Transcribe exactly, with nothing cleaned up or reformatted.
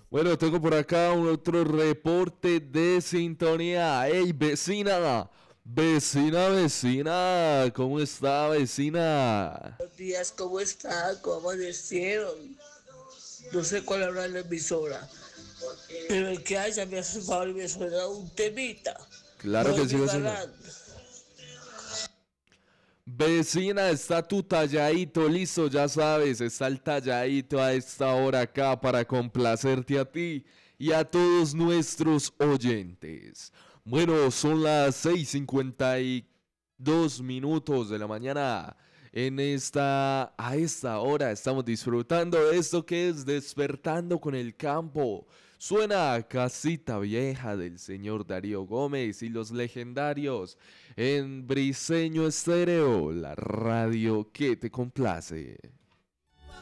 Bueno, tengo por acá un otro reporte de sintonía. ¡Ey, vecina! Vecina, vecina, ¿cómo está, vecina? Buenos días, ¿cómo están? ¿Cómo amanecieron? No sé cuál habrá en la emisora, pero el que haya me hace favor y me suena un temita. Claro Voy que sí, mi vecina. galán. Vecina, está tu talladito, listo, ya sabes, está el talladito a esta hora acá para complacerte a ti y a todos nuestros oyentes. Bueno, son las seis cincuenta y dos minutos de la mañana. En esta, a esta hora estamos disfrutando de esto que es Despertando con el Campo. Suena a Casita Vieja del señor Darío Gómez y los legendarios en Briseño Estéreo, la radio que te complace.